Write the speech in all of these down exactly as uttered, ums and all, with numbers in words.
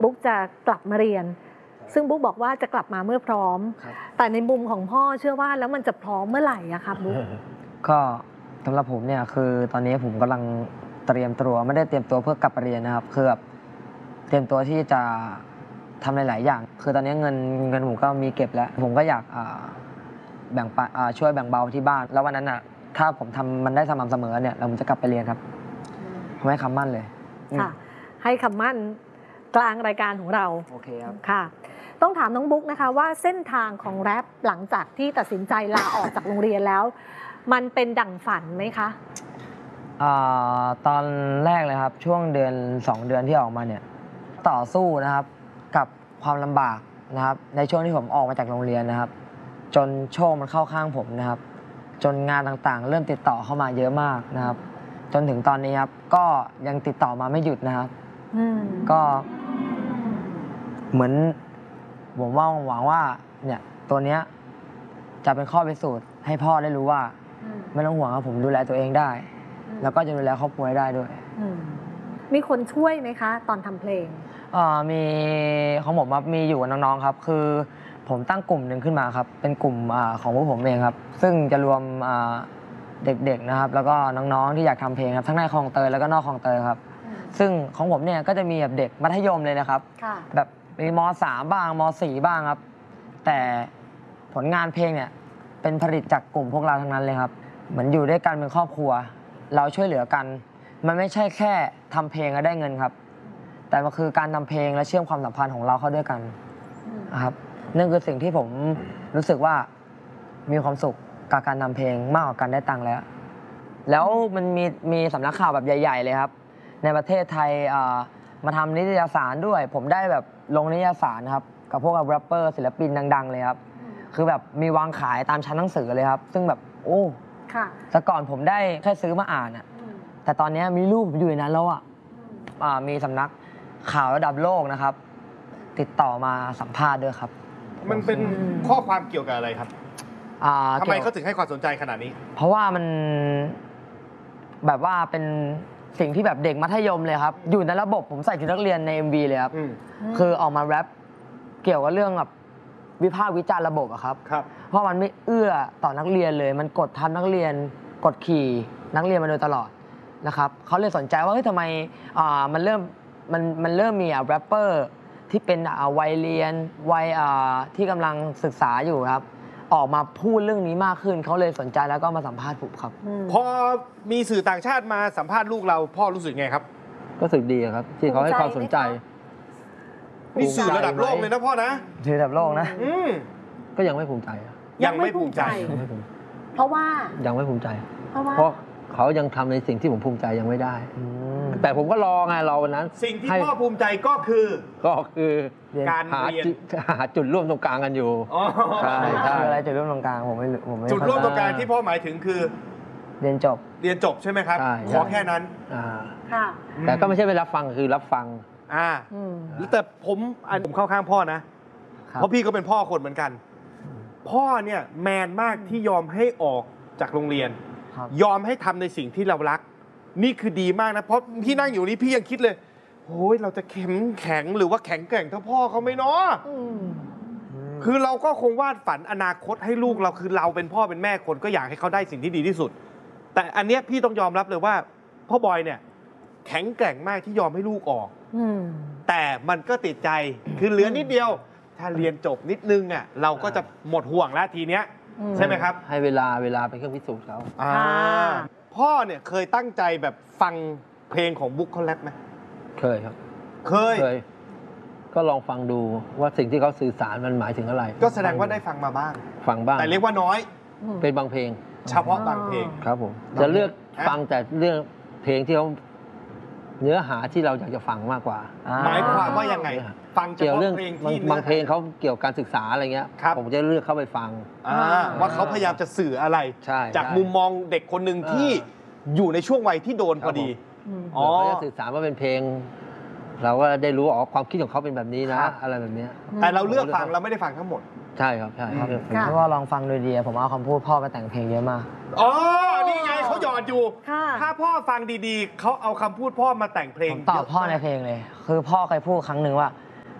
บุ๊กจะกลับมาเรียนซึ่งบุ๊กบอกว่าจะกลับมาเมื่อพร้อมแต่ในมุมของพ่อเชื่อว่าแล้วมันจะพร้อมเมื่อไหร่อะครับบุ๊กก็สำหรับผมเนี่ยคือตอนนี้ผมกำลังเตรียมตัวไม่ได้เตรียมตัวเพื่อกลับไปเรียนนะครับคือแบบเตรียมตัวที่จะทำหลายๆอย่างคือตอนนี้เงินเงินผมก็มีเก็บแล้วผมก็อยากแบ่งช่วยแบ่งเบาที่บ้านแล้ววันนั้นอ่ะถ้าผมทำมันได้สม่ำเสมอเนี่ยเราจะกลับไปเรียนครับผมให้คำมั่นเลยค่ะให้คำมั่นกลางรายการของเราโอเคครับค่ะต้องถามน้องบุ๊กนะคะว่าเส้นทางของแรปหลังจากที่ตัดสินใจลาออกจากโรงเรียนแล้วมันเป็นดั่งฝันไหมคะตอนแรกเลยครับช่วงเดือนสองเดือนที่ออกมาเนี่ยต่อสู้นะครับกับความลำบากนะครับในช่วงที่ผมออกมาจากโรงเรียนนะครับจนโชคมันเข้าข้างผมนะครับจนงานต่างๆเริ่มติดต่อเข้ามาเยอะมากนะครับจนถึงตอนนี้ครับก็ยังติดต่อมาไม่หยุดนะครับก็เหมือนผมว่าหวังว่าเนี่ยตัวเนี้ยจะเป็นข้อพิสูจน์ให้พ่อได้รู้ว่าไม่ต้องห่วงครับผมดูแลตัวเองได้แล้วก็จะดูแลครอบครัวได้ด้วยมีคนช่วยไหมคะตอนทำเพลงมีของผมครับมีอยู่กับน้องๆครับคือผมตั้งกลุ่มหนึ่งขึ้นมาครับเป็นกลุ่มของพวกผมเองครับซึ่งจะรวมเด็กๆนะครับแล้วก็น้องๆที่อยากทำเพลงครับทั้งในคลองเตยแล้วก็นอกคลองเตยครับซึ่งของผมเนี่ยก็จะมีแบบเด็กมัธยมเลยนะครับแบบมีม.สาม บ้างม.สี่ บ้างครับแต่ผลงานเพลงเนี่ยเป็นผลิตจากกลุ่มพวกเราทั้งนั้นเลยครับเหมือนอยู่ด้วยกันเป็นครอบครัวเราช่วยเหลือกันมันไม่ใช่แค่ทำเพลงแล้วได้เงินครับแต่มันคือการทำเพลงและเชื่อมความสัมพันธ์ของเราเข้าด้วยกันนะครับนั่นคือสิ่งที่ผมรู้สึกว่ามีความสุขกับการทำเพลงมากกว่าการได้ตังค์แล้วแล้วมันมีมีสำนักข่าวแบบใหญ่ๆเลยครับในประเทศไทยมาทำนิตยสารด้วยผมได้แบบลงนิตยสารครับกับพวกแรปเปอร์ศิลปินดังๆเลยครับคือแบบมีวางขายตามชั้นหนังสือเลยครับซึ่งแบบโอ้แต่ก่อนผมได้แค่ซื้อมาอ่านอ่ะแต่ตอนนี้มีรูปอยู่ในนั้นแล้วอ่ะมีสำนักข่าวระดับโลกนะครับติดต่อมาสัมภาษณ์ด้วยครับมันเป็นข้อความเกี่ยวกับอะไรครับทำไมเขาถึงให้ความสนใจขนาดนี้เพราะว่ามันแบบว่าเป็นสิ่งที่แบบเด็กมัธยมเลยครับอยู่ในระบบผมใส่ชุดนักเรียนใน เอ็ม วี เลยครับคือออกมาแรปเกี่ยวกับเรื่องแบบวิพากษ์วิจารณ์ระบบอะครับเพราะมันไม่เอื้อต่อนักเรียนเลยมันกดทับนักเรียนกดขี่นักเรียนมาโดยตลอดนะครับเขาเลยสนใจว่าเฮ้ยทำไมมันเริ่มมันมันเริ่มมีแรปเปอร์ที่เป็นวัยเรียนวัยที่กำลังศึกษาอยู่ครับออกมาพูดเรื่องนี้มากขึ้นเขาเลยสนใจแล้วก็มาสัมภาษณ์ผมครับพอมีสื่อต่างชาติมาสัมภาษณ์ลูกเราพ่อรู้สึกไงครับก็รู้สึกดีครับที่เขาให้ความสนใจนี่สื่อระดับโลกเลยนะพ่อนะสื่อระดับโลกนะก็ยังไม่ภูมิใจยังไม่ภูมิใจเพราะว่ายังไม่ภูมิใจเพราะเขายังทำในสิ่งที่ผมภูมิใจยังไม่ได้แต่ผมก็รอไงรอวันนั้นสิ่งที่พ่อภูมิใจก็คือก็คือการเรียนหาจุดร่วมตรงกลางกันอยู่ใช่ใช่อะไรจุดร่วมตรงกลางผมไม่ผมไม่จุดร่วมตรงกลางที่พ่อหมายถึงคือเรียนจบเรียนจบใช่ไหมครับขอแค่นั้นค่ะแต่ก็ไม่ใช่ไปรับฟังคือรับฟังอ่าแต่ผมอันผมเข้าข้างพ่อนะเพราะพี่ก็เป็นพ่อคนเหมือนกันพ่อเนี่ยแมนมากที่ยอมให้ออกจากโรงเรียนยอมให้ทำในสิ่งที่เรารักนี่คือดีมากนะเพราะพี่นั่งอยู่นี้พี่ยังคิดเลยโอ้ยเราจะเข้มแข็งหรือว่าแข็งแกร่งเท่าพ่อเขาไหมเนาะคือเราก็คงวาดฝันอนาคตให้ลูกเราคือเราเป็นพ่อเป็นแม่คนก็อยากให้เขาได้สิ่งที่ดีที่สุดแต่อันเนี้ยพี่ต้องยอมรับเลยว่าพ่อบอยเนี่ยแข็งแกร่งมากที่ยอมให้ลูกออกแต่มันก็ติดใจคือเหลือนิดเดียวถ้าเรียนจบนิดนึงอ่ะเราก็จะหมดห่วงแล้วทีเนี้ยใช่ไหมครับให้เวลาเวลาเป็นเครื่องพิสูจน์เขาพ่อเนี่ยเคยตั้งใจแบบฟังเพลงของบุ๊กเขาแรปไหมเคยครับเคยเคยก็ลองฟังดูว่าสิ่งที่เขาสื่อสารมันหมายถึงอะไรก็แสดงว่าได้ฟังมาบ้างฟังบ้างแต่เรียกว่าน้อยเป็นบางเพลงเฉพาะบางเพลงครับผมจะเลือกฟังแต่เรื่องเพลงที่เขาเนื้อหาที่เราอยากจะฟังมากกว่าหมายความว่ายังไงฟังเกี่ยวเรื่องบางเพลงเขาเกี่ยวกับการศึกษาอะไรเงี้ยผมจะเลือกเข้าไปฟังว่าเขาพยายามจะสื่ออะไรจากมุมมองเด็กคนหนึ่งที่อยู่ในช่วงวัยที่โดนพอดีเขาจะสื่อสารว่าเป็นเพลงเราก็ได้รู้อ๋อความคิดของเขาเป็นแบบนี้นะอะไรแบบนี้แต่เราเลือกฟังเราไม่ได้ฟังทั้งหมดใช่ครับใช่ครับเพราะว่าลองฟังโดยดีผมเอาคำพูดพ่อไปแต่งเพลงเยอะมากอ๋อนี่ไงเขาหยอดอยู่ถ้าพ่อฟังดีๆเขาเอาคำพูดพ่อมาแต่งเพลงตอบพ่อในเพลงเลยคือพ่อเคยพูดครั้งหนึ่งว่า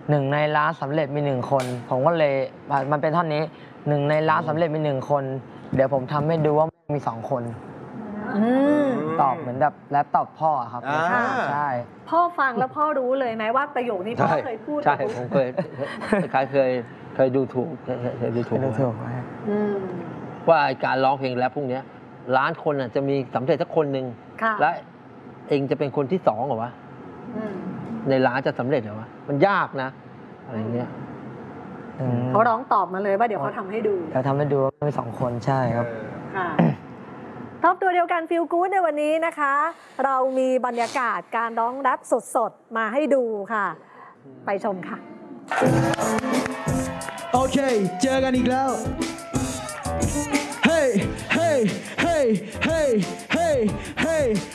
หนึ่งในล้านสำเร็จมีหนึ่งคน ผมก็เลยมันเป็นท่อนนี้หนึ่งในล้านสำเร็จมีหนึ่งคน เดี๋ยวผมทำให้ดูว่ามีสองคนอืมตอบเหมือนแบบแรปตอบพ่อครับอ่าใช่พ่อฟังแล้วพ่อรู้เลยไหมว่าประโยคนี้พ่อใช่เคยพูดใช่กับผมเคยเคยเคยเคยดูถูกเคยเคยดูถูกดูถูกไหมอืมว่าไอ้การร้องเพลงแรปพวกเนี้ยล้านคนน่ะจะมีสำเร็จสักคนหนึ่งค่ะและเองจะเป็นคนที่สองเหรอวะอืมในล้านจะสำเร็จเหรอวะมันยากนะอะไรเงี้ยอืมเขาร้องตอบมาเลยว่าเดี๋ยวเขาทำให้ดูเดี๋ยวทำให้ดูว่ามีสองคนใช่ครับค่ะท็อปตัวเดียวกันฟิลกู๊ดในวันนี้นะคะ เรามีบรรยากาศการร้องแรปสดๆ มาให้ดูค่ะ ไปชมค่ะโอเค เจอกันอีกแล้ว เฮ้ เฮ้ เฮ้ เฮ้ เฮ้ เฮ้